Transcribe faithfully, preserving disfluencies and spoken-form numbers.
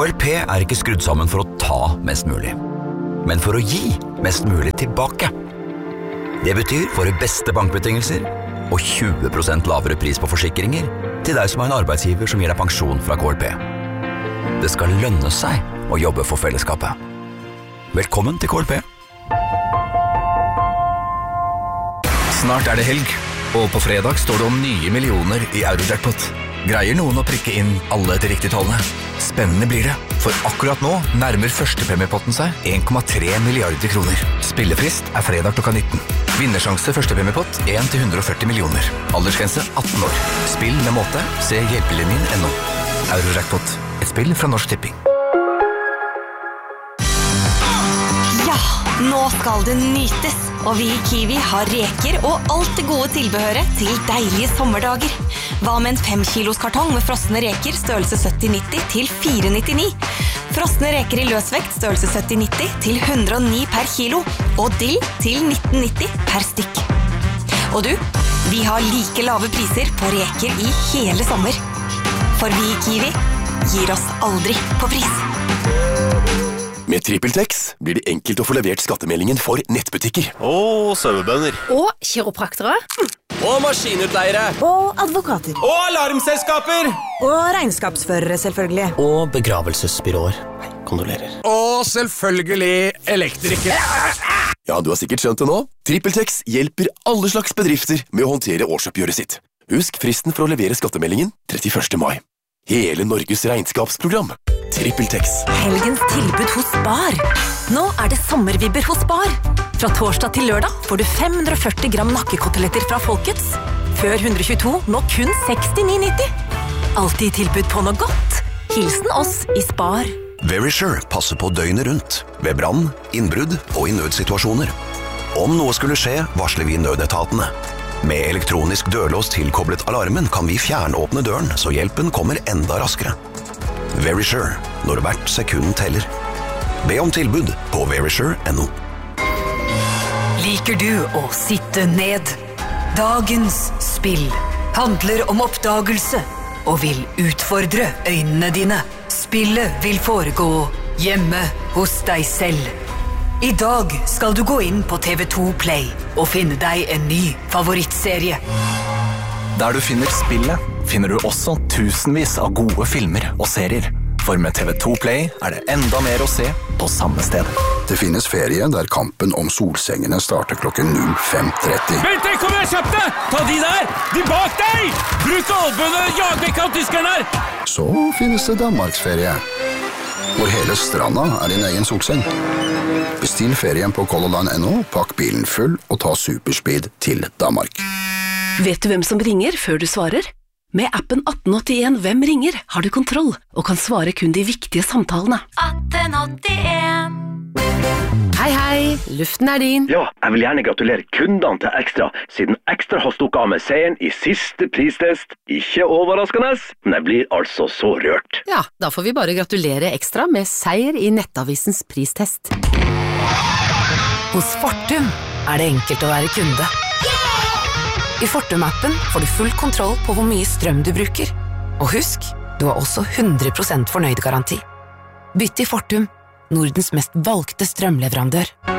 K L P er ikke skrudd sammen for å ta mest mulig, men for å gi mest mulig tilbake. Det betyr våre beste bankbetingelser og tjue prosent lavere pris på forsikringer til deg som er en arbeidsgiver som gir deg pensjon fra K L P. Det skal lønne seg å jobbe for fellesskapet. Velkommen til K L P. Snart er det helg, og på fredag står det om nye millioner i Eurojackpot. Greier noen å prikke inn alle til riktig tallene? Spennende blir det, for akkurat nå nærmer første premiepotten seg en komma tre milliarder kroner. Spillefrist er fredag klokka nitten. Vinnersjanse første premiepott en til hundre og førti millioner. Aldersgrense atten år. Spill med måte, se hjelpelinjen punktum no. Eurojackpot, et spill fra Norsk Tipping. Ja, nå skal det nytes, og vi i Kiwi har reker og alt det gode tilbehøret til deilige sommerdager. Hva med en fem kilos kartong med frosne reker størrelse sytti nitti til fire nittini? Frosne reker i løsvekt størrelse sytti nitti til hundre og ni per kilo, og dill til nitten nitti per stykk. Og du, vi har like lave priser på reker i hele sommer. For vi i Kiwi gir oss aldri på pris. Med TrippelTex blir det enkelt å få levert skattemeldingen for nettbutikker. Og sauebønder. Og kiropraktere. Og maskinutleiere. Og advokater. Og alarmselskaper. Og regnskapsførere, selvfølgelig. Og begravelsesbyråer. Kondolerer. Og selvfølgelig elektrikere. Ja, du har sikkert skjønt det nå. TrippelTex hjelper alle slags bedrifter med å håndtere årsoppgjøret sitt. Husk fristen for å levere skattemeldingen trettiførste mai. Hele Norges regnskapsprogram. TrippelTex. Helgens tilbud hos Spar. Nå er det sommervibber hos Spar. Fra torsdag til lørdag får du fem hundre og førti gram nakkekoteletter fra Folkets. Før hundre og tjueto, nå kun sekstini nitti. Alltid tilbud på noe godt. Hilsen oss i Spar. Verisure passer på døgnet rundt, ved brann, innbrudd og i nødsituasjoner. Om noe skulle skje, varsler vi nødetatene. Med elektronisk dørlås tilkoblet alarmen kan vi fjernåpne døren, så hjelpen kommer enda raskere. Verisure, når hvert sekund teller. Be om tilbud på verisure punktum no. Liker du å sitte ned? Dagens spill handler om oppdagelse og vil utfordre øynene dine. Spillet vil foregå hjemme hos deg selv. I dag skal du gå inn på T V to Play og finne deg en ny favorittserie. Der du finner spillet, finner du også tusenvis av gode filmer og serier. For med T V to Play er det enda mer å se på samme sted. Det finnes ferie der kampen om solsengene starter klokken null fem tretti. Vent, kom igjen, kjapt deg! Ta de der! De bak deg! Bruk albønene og jag vekk av tyskerne her! Så finnes det Danmarksferie, hvor hele stranda er din egen solseng. Bestill ferien på Color Line punktum no, pakk bilen full og ta superspeed til Danmark. Vet du hvem som ringer før du svarer? Med appen atten åttien Hvem ringer har du kontroll og kan svare kun de viktige samtalene. atten åttien. Hei, hei, luften er din. Ja, jeg vil gjerne gratulere kundene til Ekstra, siden Ekstra har stukket av med seieren i siste pristest. Ikke overraskende, men jeg blir altså så rørt. Ja, da får vi bare gratulere Ekstra med seier i Nettavisens pristest. Hos Fortum er det enkelt å være kunde. I Fortum-appen får du full kontroll på hvor mye strøm du bruker. Og husk, du har også hundre prosent fornøyd garanti. Bytt til Fortum, Nordens mest valgte strømleverandør.